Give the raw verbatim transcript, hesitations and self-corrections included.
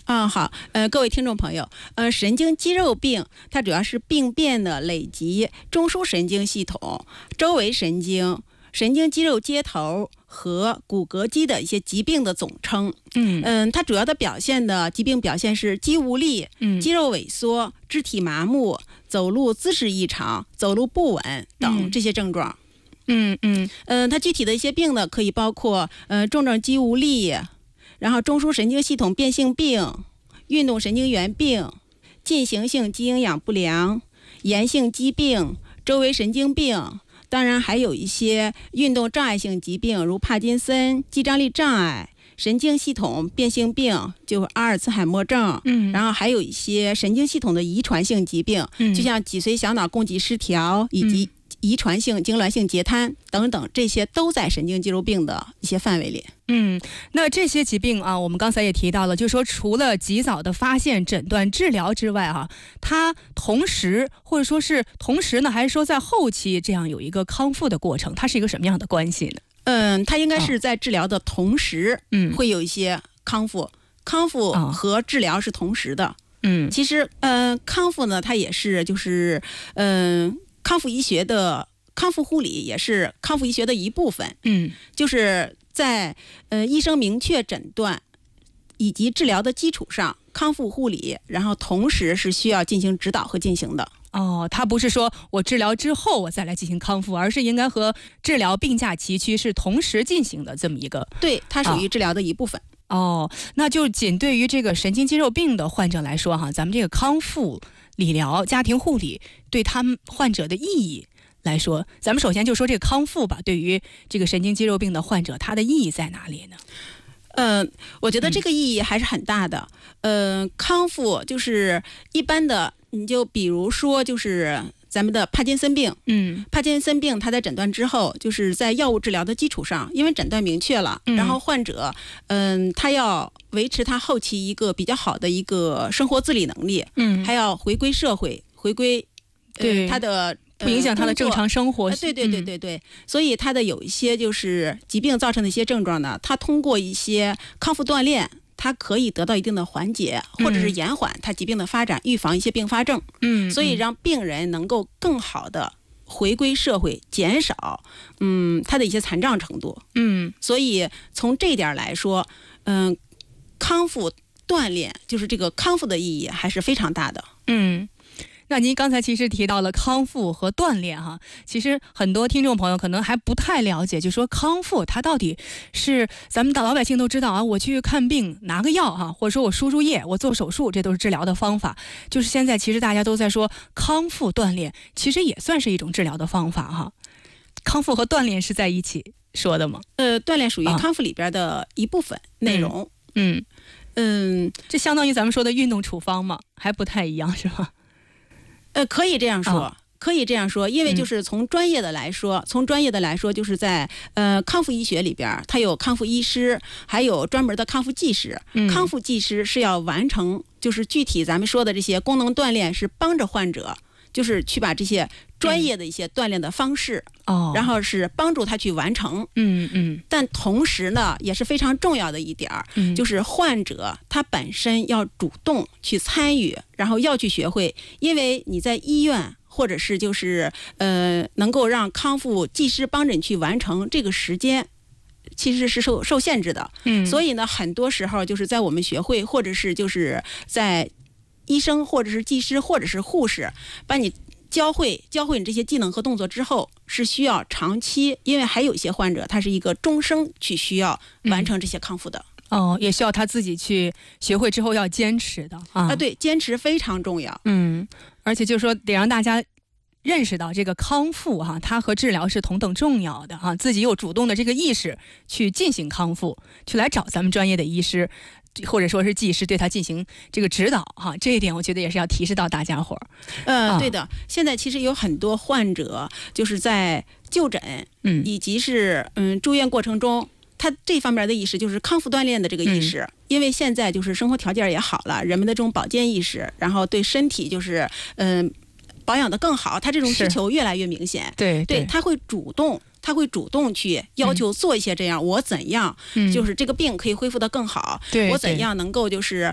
啊，好，呃，各位听众朋友，呃，神经肌肉病它主要是病变的累及中枢神经系统、周围神经、神经肌肉接头和骨骼肌的一些疾病的总称。 嗯嗯，它主要的表现的疾病表现是肌无力、 嗯肌肉萎缩、肢体麻木、走路姿势异常、走路不稳等这些症状。 嗯嗯嗯、呃，它具体的一些病呢，可以包括呃重症肌无力。然后中枢神经系统变性病、运动神经元病、进行性肌营养不良、炎性疾病、周围神经病，当然还有一些运动障碍性疾病，如帕金森、肌张力障碍、神经系统变性病，就是阿尔茨海默症。 嗯， 然后还有一些神经系统的遗传性疾病， 嗯、 就像脊髓小脑供给失调以及、嗯遗传性痉挛性截瘫等等，这些都在神经肌肉病的一些范围里。 嗯，那这些疾病啊，我们刚才也提到了，就是说除了及早的发现、诊断、治疗之外哈、啊，它同时或者说是同时呢，还是说在后期这样有一个康复的过程，它是一个什么样的关系呢？ 嗯，它应该是在治疗的同时，嗯，会有一些康复，嗯、康复和治疗是同时的。 嗯， 其实，呃，康复呢，它也是就是，嗯、呃。康复医学的康复护理也是康复医学的一部分， 嗯， 就是在呃医生明确诊断以及治疗的基础上，康复护理，然后同时是需要进行指导和进行的。 哦，它不是说我治疗之后我再来进行康复，而是应该和治疗并驾齐驱，是同时进行的这么一个。 对，它属于治疗的一部分。 哦，那就仅对于这个神经肌肉病的患者来说哈，咱们这个康复理疗、家庭护理对他们患者的意义来说，咱们首先就说这个康复吧。对于这个神经肌肉病的患者，它的意义在哪里呢？ 呃，我觉得这个意义还是很大的。嗯、呃，康复就是一般的，你就比如说就是咱们的帕金森病， 嗯， 帕金森病它在诊断之后，就是在药物治疗的基础上，因为诊断明确了， 嗯、 然后患者，嗯、呃，他要维持他后期一个比较好的一个生活自理能力， 嗯， 还要回归社会，回归， 对、 呃、他的。 不影响他的正常生活。 呃、对对对对对、嗯，所以他的有一些就是疾病造成的一些症状呢，他通过一些康复锻炼，他可以得到一定的缓解，或者是延缓他疾病的发展，预防一些并发症。 嗯， 所以让病人能够更好的回归社会，减少嗯他的一些残障程度。 嗯， 所以从这一点来说，嗯，康复锻炼就是这个康复的意义还是非常大的。 嗯。那您刚才其实提到了康复和锻炼哈，其实很多听众朋友可能还不太了解，就说康复它到底是咱们的老百姓都知道啊，我去看病拿个药哈，或者说我输输液，我做手术，这都是治疗的方法。就是现在其实大家都在说康复锻炼，其实也算是一种治疗的方法哈。康复和锻炼是在一起说的吗？ 呃，锻炼属于康复里边的一部分内容。 嗯嗯, 嗯， 这相当于咱们说的运动处方嘛，还不太一样是吧？ 呃，可以这样说、哦，可以这样说，因为就是从专业的来说，嗯、从专业的来说，就是在呃康复医学里边，它有康复医师，还有专门的康复技师。 嗯、 康复技师是要完成，就是具体咱们说的这些功能锻炼，是帮着患者，就是去把这些专业的一些锻炼的方式， 哦、嗯， 然后是帮助他去完成。 嗯嗯。 但同时呢，也是非常重要的一点， 嗯、 就是患者他本身要主动去参与。然后要去学会，因为你在医院或者是就是呃能够让康复技师帮着你去完成这个时间，其实是受受限制的。 嗯， 所以呢，很多时候就是在我们学会，或者是就是在医生或者是技师或者是护士把你教会教会你这些技能和动作之后，是需要长期，因为还有一些患者他是一个终生去需要完成这些康复的。 嗯哦，也需要他自己去学会之后要坚持的啊！ 啊，对，坚持非常重要。 嗯，而且就是说得让大家认识到这个康复哈、啊，它和治疗是同等重要的哈、啊，自己有主动的这个意识去进行康复，去来找咱们专业的医师或者说是技师对他进行这个指导哈、啊，这一点我觉得也是要提示到大家伙儿。 呃、 啊， 对的，现在其实有很多患者就是在就诊， 嗯， 以及是嗯住院过程中。他这方面的意识就是康复锻炼的这个意识、嗯，因为现在就是生活条件也好了，人们的这种保健意识，然后对身体就是嗯、呃、保养的更好，他这种需求越来越明显。 对对, 对，他会主动，他会主动去要求做一些这样，嗯、我怎样、嗯、就是这个病可以恢复得更好， 对， 我怎样能够就是